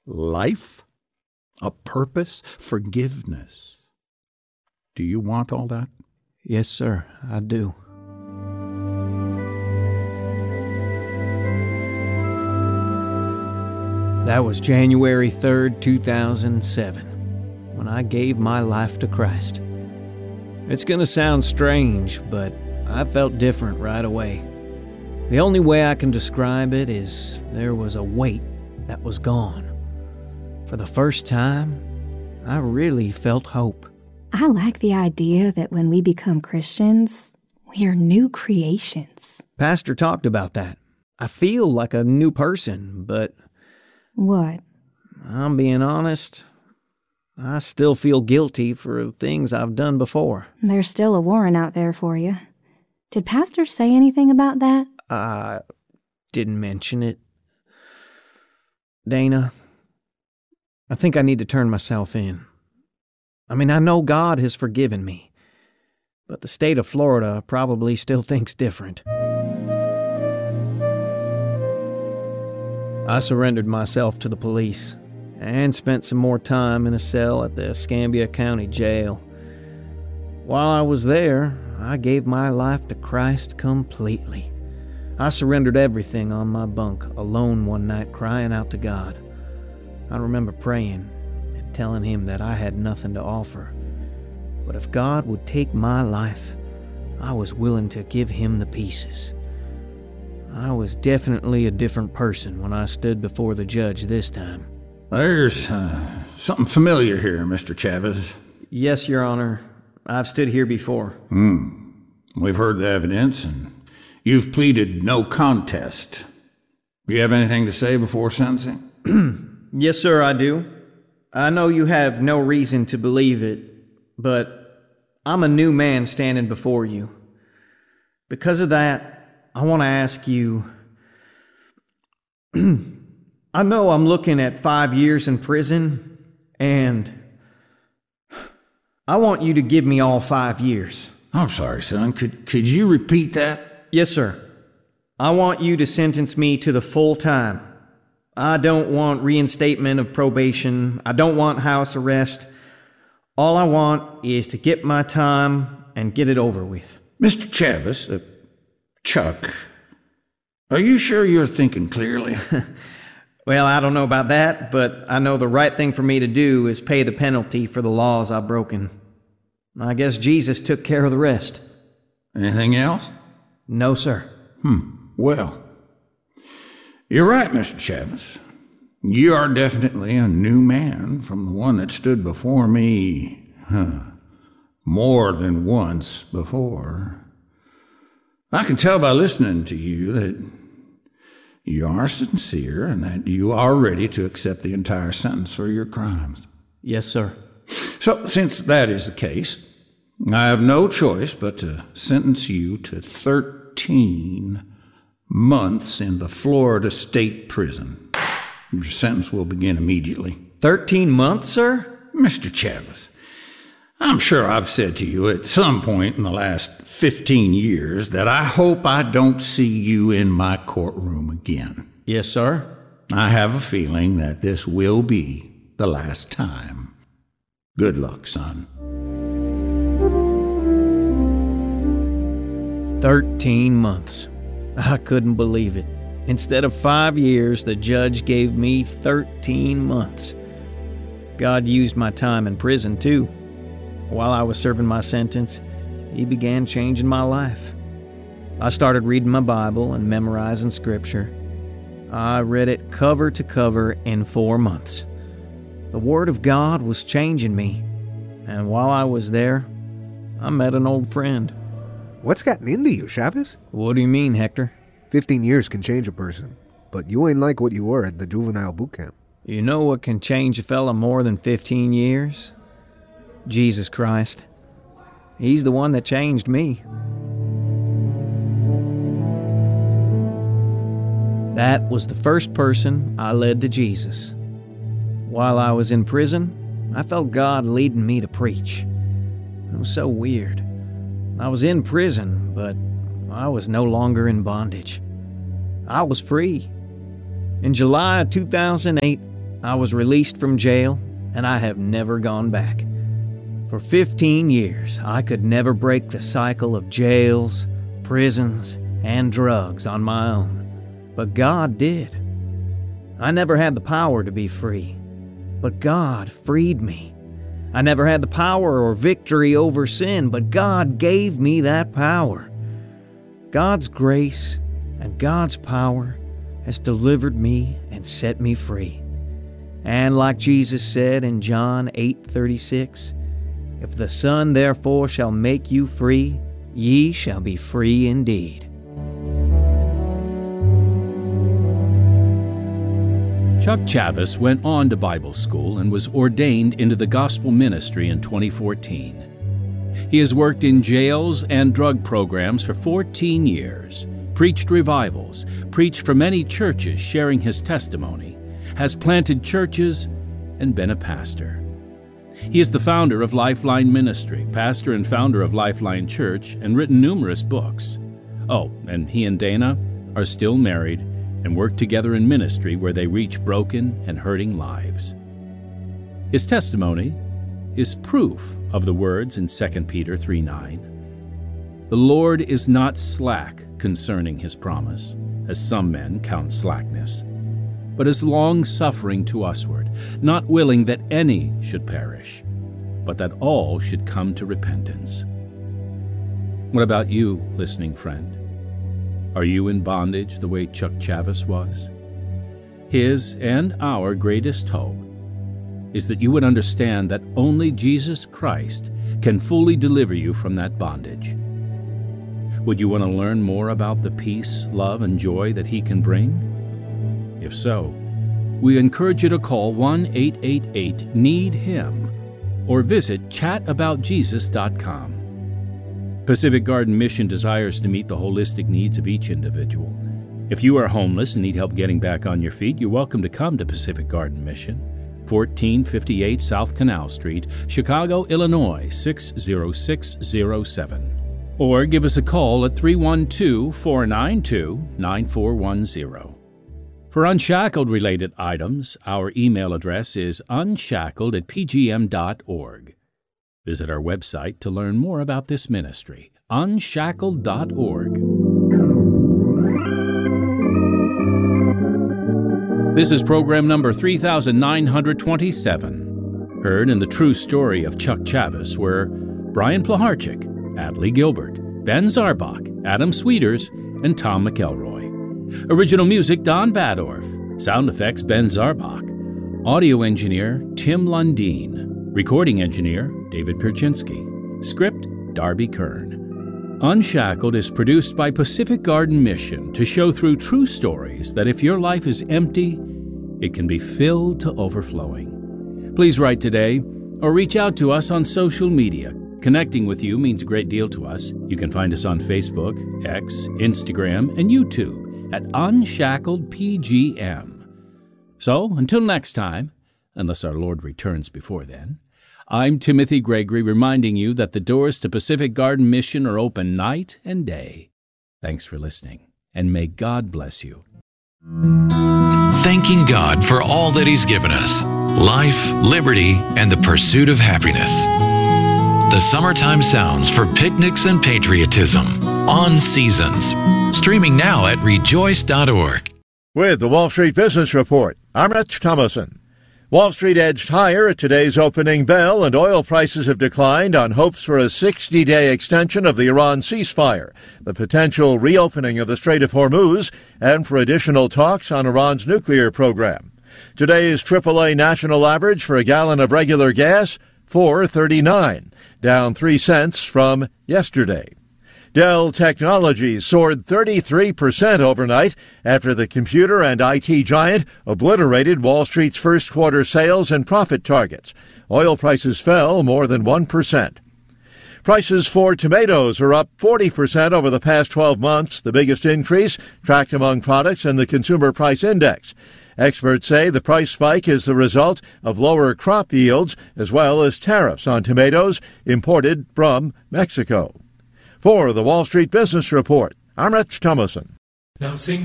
life, a purpose, forgiveness. Do you want all that? Yes, sir, I do. That was January 3rd, 2007, when I gave my life to Christ. It's gonna sound strange, but I felt different right away. The only way I can describe it is there was a weight that was gone. For the first time, I really felt hope. I like the idea that when we become Christians, we are new creations. Pastor talked about that. I feel like a new person, but... What? I'm being honest. I still feel guilty for things I've done before. There's still a warrant out there for you. Did Pastor say anything about that? I didn't mention it. Dana, I think I need to turn myself in. I mean, I know God has forgiven me, but the state of Florida probably still thinks different. I surrendered myself to the police and spent some more time in a cell at the Escambia County Jail. While I was there, I gave my life to Christ completely. I surrendered everything on my bunk, alone one night, crying out to God. I remember praying and telling Him that I had nothing to offer. But if God would take my life, I was willing to give Him the pieces. I was definitely a different person when I stood before the judge this time. There's something familiar here, Mr. Chavez. Yes, Your Honor. I've stood here before. We've heard the evidence, and you've pleaded no contest. Do you have anything to say before sentencing? Yes, sir, I do. I know you have no reason to believe it, but I'm a new man standing before you. Because of that, I want to ask you, I know I'm looking at 5 years in prison, and I want you to give me all 5 years. I'm sorry, son. Could you repeat that? Yes, sir. I want you to sentence me to the full time. I don't want reinstatement of probation. I don't want house arrest. All I want is to get my time and get it over with. Mr. Chavez, Chuck, are you sure you're thinking clearly? Well, I don't know about that, but I know the right thing for me to do is pay the penalty for the laws I've broken. I guess Jesus took care of the rest. Anything else? No, sir. Well, you're right, Mr. Chavez. You are definitely a new man from the one that stood before me, more than once before. I can tell by listening to you that you are sincere and that you are ready to accept the entire sentence for your crimes. Yes, sir. So, since that is the case, I have no choice but to sentence you to 13 months in the Florida State Prison. Your sentence will begin immediately. 13 months, sir? Mr. Chavez, I'm sure I've said to you at some point in the last 15 years that I hope I don't see you in my courtroom again. Yes, sir. I have a feeling that this will be the last time. Good luck, son. 13 months. I couldn't believe it. Instead of 5 years, the judge gave me 13 months. God used my time in prison, too. While I was serving my sentence, He began changing my life. I started reading my Bible and memorizing Scripture. I read it cover to cover in 4 months. The Word of God was changing me, and while I was there, I met an old friend. What's gotten into you, Chavez? What do you mean, Hector? 15 years can change a person, but you ain't like what you were at the juvenile boot camp. You know what can change a fella more than 15 years? Jesus Christ. He's the one that changed me. That was the first person I led to Jesus. While I was in prison, I felt God leading me to preach. It was so weird. I was in prison, but I was no longer in bondage. I was free. In July of 2008, I was released from jail, and I have never gone back. For 15 years, I could never break the cycle of jails, prisons, and drugs on my own. But God did. I never had the power to be free, but God freed me. I never had the power or victory over sin, but God gave me that power. God's grace and God's power has delivered me and set me free. And like Jesus said in John 8:36, "If the Son therefore shall make you free, ye shall be free indeed." Chuck Chavez went on to Bible school and was ordained into the gospel ministry in 2014. He has worked in jails and drug programs for 14 years, preached revivals, preached for many churches sharing his testimony, has planted churches, and been a pastor. He is the founder of Lifeline Ministry, pastor and founder of Lifeline Church, and written numerous books. Oh, and he and Dana are still married and work together in ministry where they reach broken and hurting lives. His testimony is proof of the words in 2 Peter 3:9. "The Lord is not slack concerning his promise, as some men count slackness, but is long-suffering to usward, not willing that any should perish, but that all should come to repentance." What about you, listening friend? Are you in bondage the way Chuck Chavez was? His and our greatest hope is that you would understand that only Jesus Christ can fully deliver you from that bondage. Would you want to learn more about the peace, love, and joy that he can bring? If so, we encourage you to call 1-888-NEED-HIM or visit chataboutjesus.com. Pacific Garden Mission desires to meet the holistic needs of each individual. If you are homeless and need help getting back on your feet, you're welcome to come to Pacific Garden Mission, 1458 South Canal Street, Chicago, Illinois, 60607. Or give us a call at 312-492-9410. For Unshackled-related items, our email address is unshackled@pgm.org. Visit our website to learn more about this ministry, unshackled.org. This is program number 3927. Heard in the true story of Chuck Chavez were Brian Plaharchik, Adley Gilbert, Ben Zarbach, Adam Sweeters, and Tom McElroy. Original music, Don Badorf. Sound effects, Ben Zarbach. Audio engineer, Tim Lundeen. Recording engineer, David Perchinsky. Script, Darby Kern. Unshackled is produced by Pacific Garden Mission to show through true stories that if your life is empty, it can be filled to overflowing. Please write today or reach out to us on social media. Connecting with you means a great deal to us. You can find us on Facebook, X, Instagram, and YouTube at Unshackled PGM. So, until next time, unless our Lord returns before then, I'm Timothy Gregory reminding you that the doors to Pacific Garden Mission are open night and day. Thanks for listening, and may God bless you. Thanking God for all that He's given us, life, liberty, and the pursuit of happiness. The summertime sounds for picnics and patriotism on Seasons. Streaming now at rejoice.org. With the Wall Street Business Report, I'm Rich Thomason. Wall Street edged higher at today's opening bell, and oil prices have declined on hopes for a 60-day extension of the Iran ceasefire, the potential reopening of the Strait of Hormuz, and for additional talks on Iran's nuclear program. Today's AAA national average for a gallon of regular gas, $4.39, down 3 cents from yesterday. Dell Technologies soared 33% overnight after the computer and IT giant obliterated Wall Street's first quarter sales and profit targets. Oil prices fell more than 1%. Prices for tomatoes are up 40% over the past 12 months, the biggest increase tracked among products in the Consumer Price Index. Experts say the price spike is the result of lower crop yields as well as tariffs on tomatoes imported from Mexico. For the Wall Street Business Report, I'm Rich Thomason. Now sing